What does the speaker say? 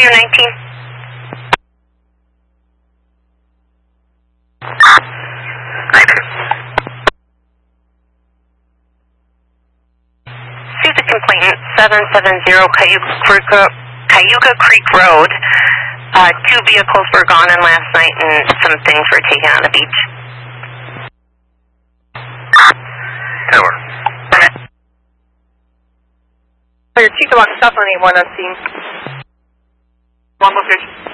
Fire 19. See the complainant, 770 Cayuga Creek Road. 2 vehicles were gone in last night and some things were taken on the beach. Tower. Your Chico Box, South 181 on scene. One location.